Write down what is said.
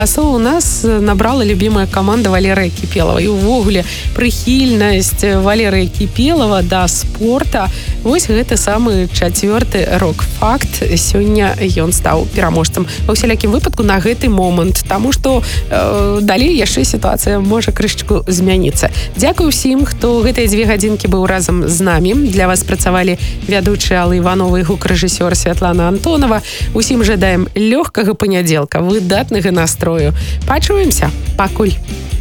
У нас набрала любимая команда Валерыя Кіпелава. І ўвогуле прыхільнасць Валерыя Кіпелава да спорта. Вось гэты самы 4-ы рок-факт. Сёння ён стаў пераможцам. Ва ўсялякім выпадку на гэты момант. Таму што далей яшчэ сітуацыя можа крышачку змяніцца. Дзякую ўсім, хто гэтыя 2 гадзінкі быў разам з намі. Для вас працавалі вядучыя Алла Іванова і гукарэжысёр Святлана Антонова. Усім жадаем лёгкага панядзелка, выдатнага настрою. Пачуемся. Пакуль.